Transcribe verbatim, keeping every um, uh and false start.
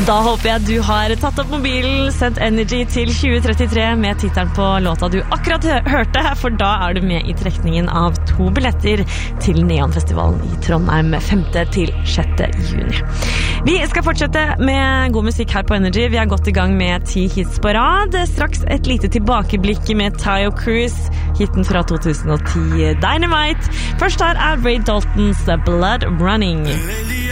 Da håper jeg du har tatt opp mobilen, sendt Energy til tjue trettitre med tittelen på låta du akkurat hørte, for da er du med i trekningen av to billetter til Neonfestivalen i Trondheim femte til sjette juni. Vi skal fortsette med god musikk her på Energy. Vi har gått i gang med ti hits på rad. Straks et lite tilbakeblikk med Tayo Cruz, hitten fra to tusen og ti, Dynamite. Først her er Ray Daltons Blood Running.